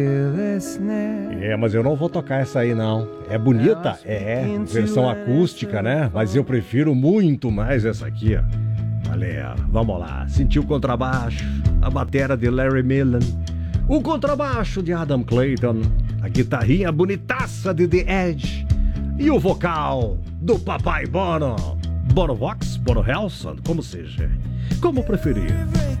Mas eu não vou tocar essa aí não. É bonita? É, versão acústica, né? Mas eu prefiro muito mais essa aqui, ó. Valeu, vamos lá. Sentiu o contrabaixo, a bateria de Larry Millen, o contrabaixo de Adam Clayton, a guitarrinha bonitaça de The Edge e o vocal do Papai Bono. Bono Vox, Bono Helson, como seja, como preferir.